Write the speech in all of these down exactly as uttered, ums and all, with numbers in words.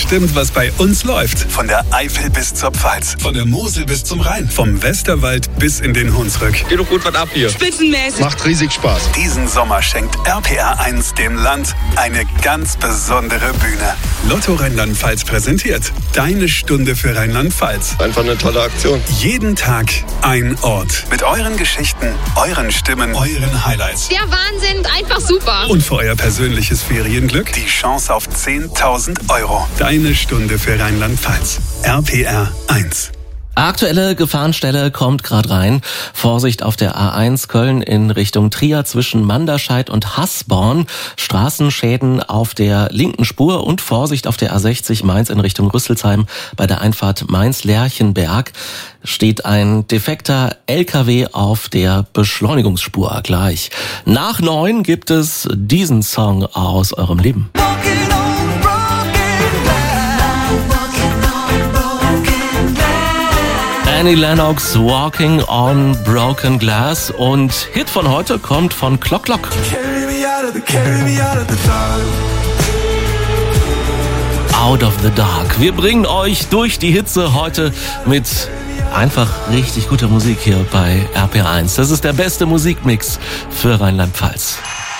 bestimmt, was bei uns läuft. Von der Eifel bis zur Pfalz, von der Mosel bis zum Rhein, vom Westerwald bis in den Hunsrück. Geht doch gut was ab hier. Spitzenmäßig. Macht riesig Spaß. Diesen Sommer schenkt R P R eins dem Land eine ganz besondere Bühne. Lotto Rheinland-Pfalz präsentiert Deine Stunde für Rheinland-Pfalz. Einfach eine tolle Aktion. Jeden Tag ein Ort. Mit euren Geschichten, euren Stimmen, euren Highlights. Der Wahnsinn, einfach super. Und für euer persönliches Ferienglück die Chance auf zehntausend Euro. Deine Stunde für Rheinland-Pfalz. R P R eins. Aktuelle Gefahrenstelle kommt gerade rein. Vorsicht auf der A eins Köln in Richtung Trier zwischen Manderscheid und Hasborn. Straßenschäden auf der linken Spur und Vorsicht auf der A sechzig Mainz in Richtung Rüsselsheim bei der Einfahrt Mainz-Lerchenberg. Steht ein defekter L K W auf der Beschleunigungsspur gleich. Nach neun gibt es diesen Song aus eurem Leben. Annie Lennox, Walking on Broken Glass, und Hit von heute kommt von Clock Clock. Out of the Dark. Wir bringen euch durch die Hitze heute mit einfach richtig guter Musik hier bei R P R eins. Das ist der beste Musikmix für Rheinland-Pfalz.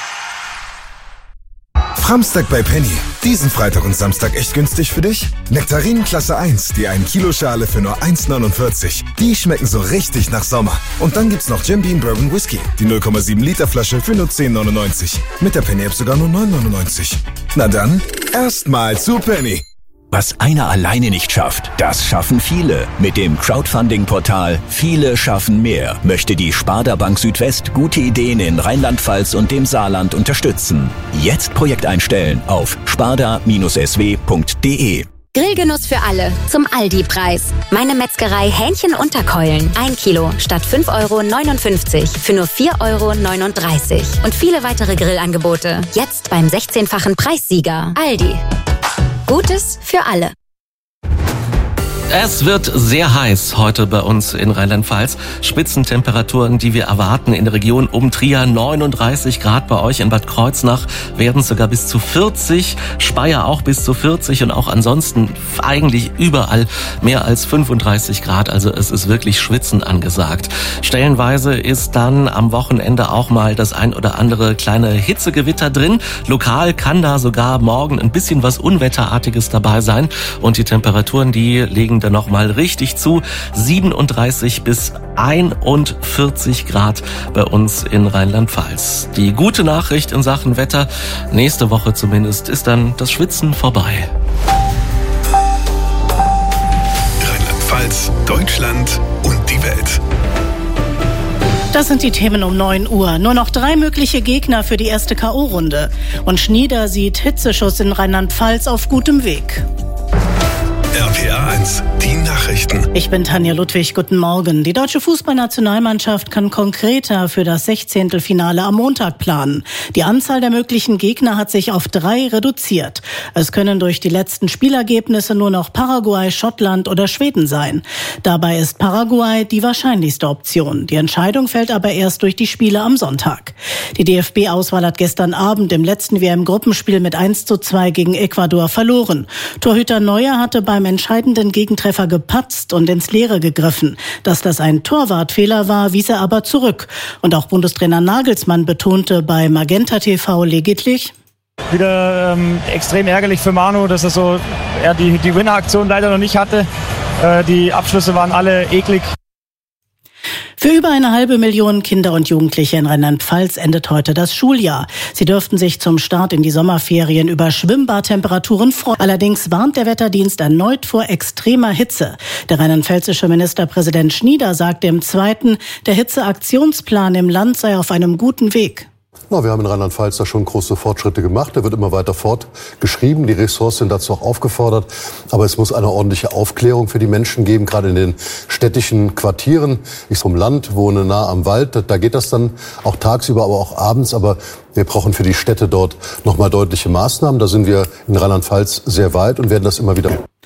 Framstag bei Penny. Diesen Freitag und Samstag echt günstig für dich? Nektarinen Klasse eins, die ein Kilo Schale für nur eins neunundvierzig. Die schmecken so richtig nach Sommer. Und dann gibt's noch Jim Beam Bourbon Whisky, die null Komma sieben Liter Flasche für nur zehn neunundneunzig. Mit der Penny-App sogar nur neun neunundneunzig. Na dann, erstmal zu Penny. Was einer alleine nicht schafft, das schaffen viele. Mit dem Crowdfunding-Portal Viele schaffen mehr möchte die Sparda Bank Südwest gute Ideen in Rheinland-Pfalz und dem Saarland unterstützen. Jetzt Projekt einstellen auf sparda S W punkt de. Grillgenuss für alle zum Aldi-Preis. Meine Metzgerei Hähnchen-Unterkeulen. Ein Kilo statt fünf Euro neunundfünfzig für nur vier Euro neununddreißig. Und viele weitere Grillangebote. Jetzt beim sechzehnfachen Preissieger. Aldi. Gutes für alle. Es wird sehr heiß heute bei uns in Rheinland-Pfalz. Spitzentemperaturen, die wir erwarten in der Region um Trier, neununddreißig Grad. Bei euch in Bad Kreuznach werden es sogar bis zu vierzig. Speyer auch bis zu vierzig und auch ansonsten eigentlich überall mehr als fünfunddreißig Grad. Also es ist wirklich Schwitzen angesagt. Stellenweise ist dann am Wochenende auch mal das ein oder andere kleine Hitzegewitter drin. Lokal kann da sogar morgen ein bisschen was Unwetterartiges dabei sein. Und die Temperaturen, die legen dann noch mal richtig zu. siebenunddreißig bis einundvierzig Grad bei uns in Rheinland-Pfalz. Die gute Nachricht in Sachen Wetter, nächste Woche zumindest, ist dann das Schwitzen vorbei. Rheinland-Pfalz, Deutschland und die Welt. Das sind die Themen um neun Uhr. Nur noch drei mögliche Gegner für die erste K O-Runde. Und Schnieder sieht Hitzeschuss in Rheinland-Pfalz auf gutem Weg. R P R eins, die Nachrichten. Ich bin Tanja Ludwig, guten Morgen. Die deutsche Fußballnationalmannschaft kann konkreter für das Sechzehntelfinale am Montag planen. Die Anzahl der möglichen Gegner hat sich auf drei reduziert. Es können durch die letzten Spielergebnisse nur noch Paraguay, Schottland oder Schweden sein. Dabei ist Paraguay die wahrscheinlichste Option. Die Entscheidung fällt aber erst durch die Spiele am Sonntag. Die D F B-Auswahl hat gestern Abend im letzten W M-Gruppenspiel mit eins zu zwei gegen Ecuador verloren. Torhüter Neuer hatte beim entscheidenden Gegentreffer gepatzt und ins Leere gegriffen. Dass das ein Torwartfehler war, wies er aber zurück. Und auch Bundestrainer Nagelsmann betonte bei Magenta T V lediglich: Wieder ähm, extrem ärgerlich für Manu, dass er so er die, die Winner-Aktion leider noch nicht hatte. Äh, die Abschlüsse waren alle eklig. Für über eine halbe Million Kinder und Jugendliche in Rheinland-Pfalz endet heute das Schuljahr. Sie dürften sich zum Start in die Sommerferien über Schwimmbadtemperaturen freuen. Allerdings warnt der Wetterdienst erneut vor extremer Hitze. Der rheinland-pfälzische Ministerpräsident Schnieder sagte im Zweiten, der Hitzeaktionsplan im Land sei auf einem guten Weg. Na, wir haben in Rheinland-Pfalz da schon große Fortschritte gemacht. Der wird immer weiter fortgeschrieben. Die Ressorts sind dazu auch aufgefordert. Aber es muss eine ordentliche Aufklärung für die Menschen geben, gerade in den städtischen Quartieren. Ich vom Land, wohne nah am Wald. Da geht das dann auch tagsüber, aber auch abends. Aber wir brauchen für die Städte dort nochmal deutliche Maßnahmen. Da sind wir in Rheinland-Pfalz sehr weit und werden das immer wieder.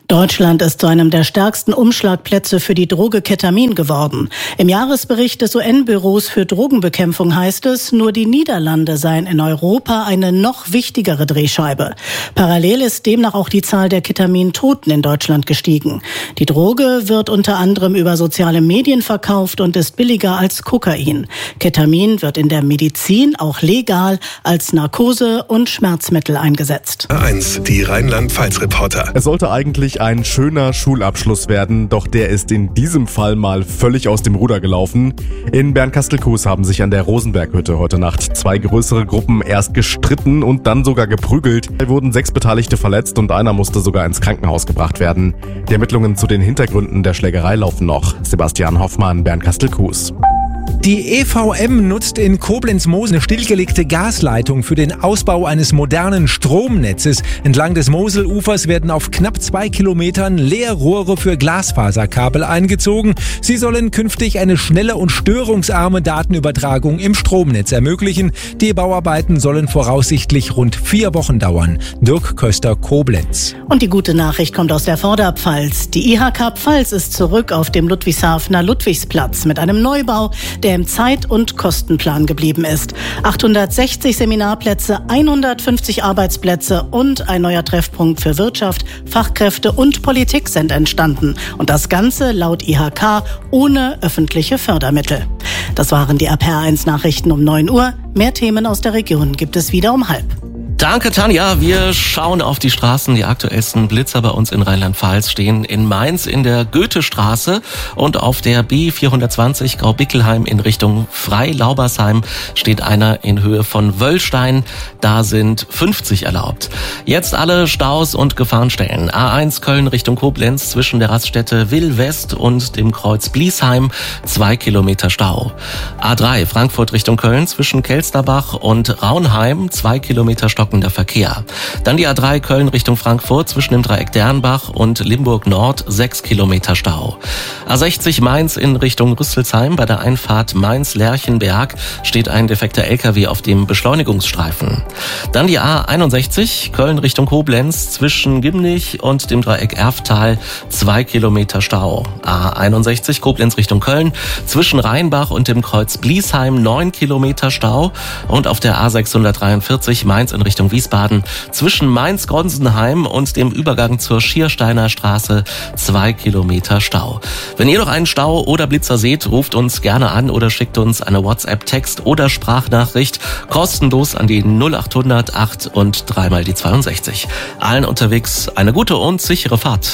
Deutschland ist zu einem der stärksten Umschlagplätze für die Droge Ketamin geworden. Im Jahresbericht des U N-Büros für Drogenbekämpfung heißt es, nur die Niederlande seien in Europa eine noch wichtigere Drehscheibe. Parallel ist demnach auch die Zahl der Ketamin-Toten in Deutschland gestiegen. Die Droge wird unter anderem über soziale Medien verkauft und ist billiger als Kokain. Ketamin wird in der Medizin auch legal als Narkose und Schmerzmittel eingesetzt. eins, die Rheinland-Pfalz-Reporter. Es sollte eigentlich ein schöner Schulabschluss werden, doch der ist in diesem Fall mal völlig aus dem Ruder gelaufen. In Bernkastel-Kues haben sich an der Rosenberghütte heute Nacht zwei größere Gruppen erst gestritten und dann sogar geprügelt. Da wurden sechs Beteiligte verletzt und einer musste sogar ins Krankenhaus gebracht werden. Die Ermittlungen zu den Hintergründen der Schlägerei laufen noch. Sebastian Hoffmann, Bernkastel-Kues. Die E V M nutzt in Koblenz-Mosel eine stillgelegte Gasleitung für den Ausbau eines modernen Stromnetzes. Entlang des Moselufers werden auf knapp zwei Kilometern Leerrohre für Glasfaserkabel eingezogen. Sie sollen künftig eine schnelle und störungsarme Datenübertragung im Stromnetz ermöglichen. Die Bauarbeiten sollen voraussichtlich rund vier Wochen dauern. Dirk Köster, Koblenz. Und die gute Nachricht kommt aus der Vorderpfalz. Die I H K Pfalz ist zurück auf dem Ludwigshafener Ludwigsplatz mit einem Neubau, der im Zeit- und Kostenplan geblieben ist. achthundertsechzig Seminarplätze, hundertfünfzig Arbeitsplätze und ein neuer Treffpunkt für Wirtschaft, Fachkräfte und Politik sind entstanden. Und das Ganze laut I H K ohne öffentliche Fördermittel. Das waren die R P R eins Nachrichten um neun Uhr. Mehr Themen aus der Region gibt es wieder um halb. Danke, Tanja. Wir schauen auf die Straßen. Die aktuellsten Blitzer bei uns in Rheinland-Pfalz stehen in Mainz in der Goethestraße und auf der B vierhundertzwanzig Graubickelheim in Richtung Freilaubersheim steht einer in Höhe von Wöllstein. Da sind fünfzig erlaubt. Jetzt alle Staus und Gefahrenstellen. A eins Köln Richtung Koblenz zwischen der Raststätte Will-West und dem Kreuz Bliesheim. Zwei Kilometer Stau. A drei Frankfurt Richtung Köln zwischen Kelsterbach und Raunheim. Zwei Kilometer Stock der Verkehr. Dann die A drei Köln Richtung Frankfurt zwischen dem Dreieck Dernbach und Limburg Nord, sechs Kilometer Stau. A sechzig Mainz in Richtung Rüsselsheim. Bei der Einfahrt Mainz-Lerchenberg steht ein defekter L K W auf dem Beschleunigungsstreifen. Dann die A einundsechzig Köln Richtung Koblenz zwischen Gimnich und dem Dreieck Erftal, zwei Kilometer Stau. A einundsechzig Koblenz Richtung Köln zwischen Rheinbach und dem Kreuz Bliesheim, neun Kilometer Stau. Und auf der A sechshundertdreiundvierzig Mainz in Richtung Wiesbaden zwischen Mainz-Gonsenheim und dem Übergang zur Schiersteiner Straße zwei Kilometer Stau. Wenn ihr noch einen Stau oder Blitzer seht, ruft uns gerne an oder schickt uns eine WhatsApp-Text oder Sprachnachricht kostenlos an die null achthundert acht und dreimal die zweiundsechzig. Allen unterwegs eine gute und sichere Fahrt.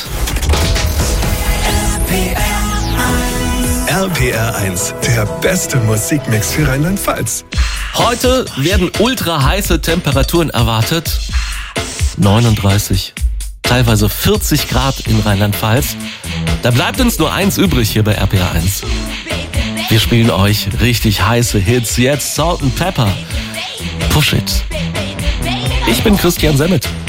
R P R eins, der beste Musikmix für Rheinland-Pfalz. Heute werden ultra heiße Temperaturen erwartet. neununddreißig, teilweise vierzig Grad in Rheinland-Pfalz. Da bleibt uns nur eins übrig hier bei R P R eins. Wir spielen euch richtig heiße Hits. Jetzt Salt and Pepper. Push it. Ich bin Christian Semmet.